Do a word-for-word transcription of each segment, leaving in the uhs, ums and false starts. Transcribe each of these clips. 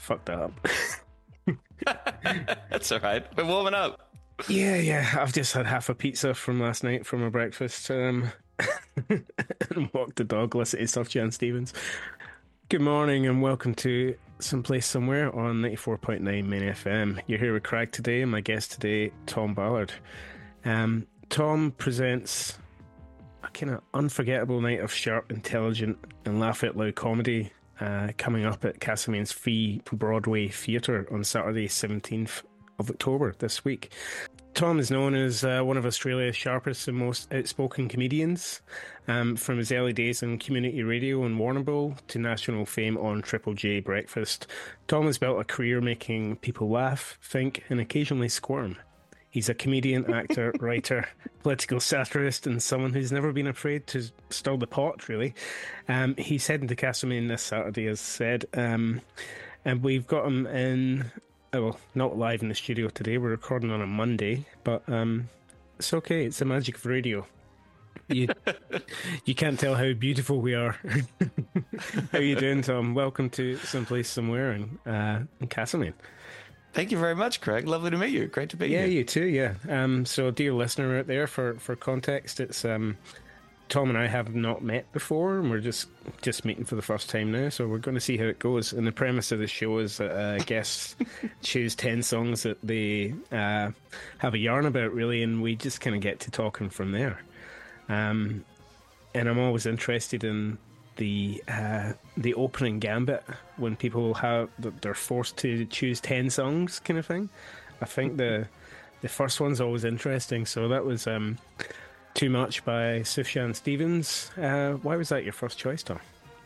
fucked that up. That's all right. We're warming up. Yeah, yeah. I've just had half a pizza from last night for my breakfast. Um, and walked the dog, listened to Sufjan Stevens. Good morning and welcome to Someplace Somewhere on ninety-four point nine Main F M. You're here with Craig today, and my guest today, Tom Ballard. Um, Tom presents a kind of unforgettable night of sharp, intelligent, and laugh out loud comedy uh, coming up at Castlemaine's Free Broadway Theatre on Saturday, seventeenth of October this week. Tom is known as uh, one of Australia's sharpest and most outspoken comedians, um, from his early days on community radio and Warrnambool to national fame on Triple J Breakfast. Tom has built a career making people laugh, think, and occasionally squirm. He's a comedian, actor, writer, political satirist, and someone who's never been afraid to stir the pot, really. Um, he's heading to Castlemaine this Saturday, as said, um, and we've got him in... Well, not live in the studio today. We're recording on a Monday, but um, it's okay. It's the magic of radio. You you can't tell how beautiful we are. How are you doing, Tom? Welcome to Someplace Somewhere in, uh, in Castlemaine. Thank you very much, Craig. Lovely to meet you. Great to be yeah, here. Yeah, you too, yeah. Um, so, dear listener out there, for, for context, it's... Um, Tom and I have not met before, and we're just just meeting for the first time now, so we're going to see how it goes. And the premise of the show is that uh, guests choose ten songs that they uh, have a yarn about, really, and we just kind of get to talking from there. Um, and I'm always interested in the uh, the opening gambit, when people have they're forced to choose ten songs, kind of thing. I think the the first one's always interesting, so that was... Um, Too Much by Sufjan Stevens. Uh, why was that your first choice, Tom?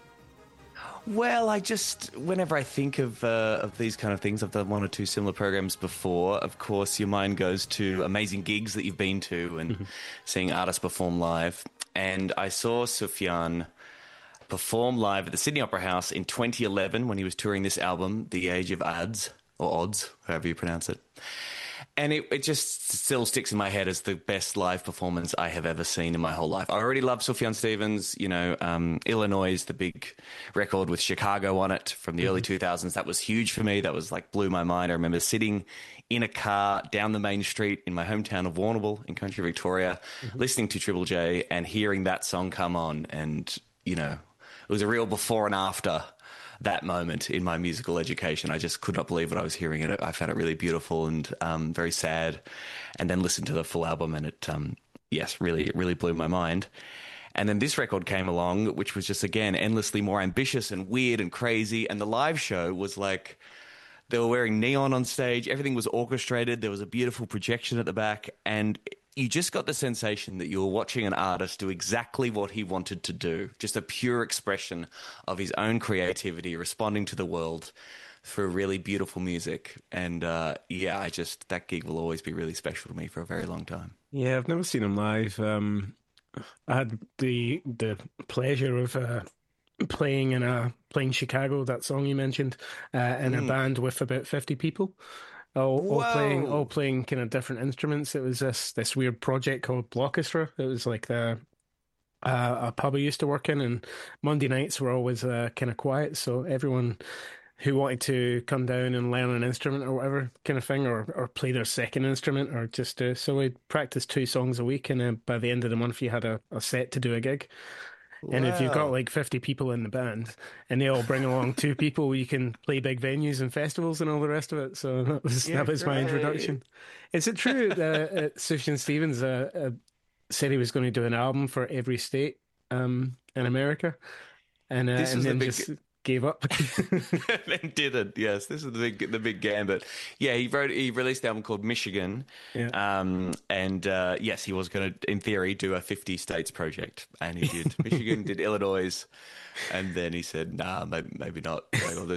Well, I just, whenever I think of uh, of these kind of things, I've done one or two similar programs before. Of course, your mind goes to amazing gigs that you've been to and mm-hmm. seeing artists perform live. And I saw Sufjan perform live at the Sydney Opera House in twenty eleven when he was touring this album, The Age of Adz, or Odds, however you pronounce it. And it, it just still sticks in my head as the best live performance I have ever seen in my whole life. I already love Sufjan Stevens. You know, um, Illinois, the big record with Chicago on it from the mm-hmm. early two thousands. That was huge for me. That was like blew my mind. I remember sitting in a car down the main street in my hometown of Warrnambool in country Victoria, mm-hmm. listening to Triple J and hearing that song come on. And, you know, it was a real before and after that moment in my musical education. I just could not believe what I was hearing. It. I found it really beautiful and um, very sad. And then listened to the full album, and it, um, yes, really, it really blew my mind. And then this record came along, which was just, again, endlessly more ambitious and weird and crazy. And the live show was like, they were wearing neon on stage. Everything was orchestrated. There was a beautiful projection at the back. And you just got the sensation that you were watching an artist do exactly what he wanted to do, just a pure expression of his own creativity, responding to the world through really beautiful music. And uh, yeah, I just, that gig will always be really special to me for a very long time. Yeah, I've never seen him live. Um, I had the the pleasure of uh, playing in a playing Chicago, that song you mentioned, uh, in mm. a band with about fifty people. All, all playing, all playing kind of different instruments. It was this this weird project called Blockestra. It was like the uh, a pub I used to work in, and Monday nights were always uh, kind of quiet. So everyone who wanted to come down and learn an instrument or whatever kind of thing, or or play their second instrument, or just do. So we practiced two songs a week, and then by the end of the month, you had a, a set to do a gig. And wow. If you've got like fifty people in the band and they all bring along two people, you can play big venues and festivals and all the rest of it. So that was yeah, that was great. My introduction. Is it true that uh, Sufjan Stevens uh, uh, said he was going to do an album for every state um, in America, and, uh, and then the big... just gave up? Then didn't. Yes, this is the big the big gambit. Yeah, he wrote he released an album called Michigan, yeah. um, and uh, yes, he was going to, in theory, do a fifty states project, and he did Michigan, did Illinois, and then he said, "Nah, maybe, maybe not. I'll do